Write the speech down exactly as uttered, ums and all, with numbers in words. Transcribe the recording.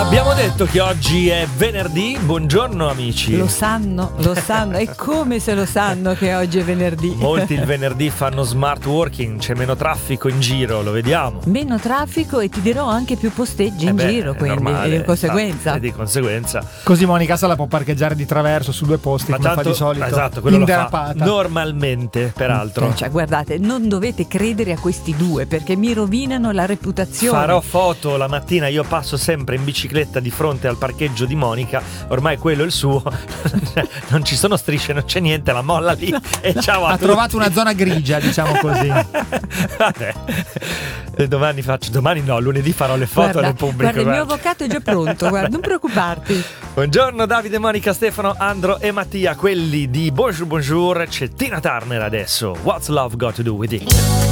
Abbiamo detto che oggi è venerdì, buongiorno amici. Lo sanno, lo sanno, è come se lo sanno che oggi è venerdì. Molti il venerdì fanno smart working, c'è meno traffico in giro, lo vediamo. Meno traffico e ti dirò anche più posteggi Eh in beh, giro, è quindi normale, di conseguenza. E di conseguenza. Così Monica se la può parcheggiare di traverso su due posti, Ma come tanto, fa di solito. esatto, quello in lo fa derapata. normalmente, peraltro. Cioè, guardate, non dovete credere a questi due perché mi rovinano la reputazione. Farò foto la mattina, io passo sempre in bicicletta di fronte al parcheggio di Monica, ormai quello è il suo, non ci sono strisce, non c'è niente, la molla lì e ciao a Ha tutti. trovato una zona grigia, diciamo così. Vabbè. E domani faccio, domani no, lunedì farò le foto Guarda, del pubblico. guarda, il mio guarda. avvocato è già pronto, guarda, non preoccuparti. Buongiorno Davide, Monica, Stefano, Andro e Mattia, quelli di Bonjour Bonjour. C'è Tina Turner adesso. What's Love Got to Do With It?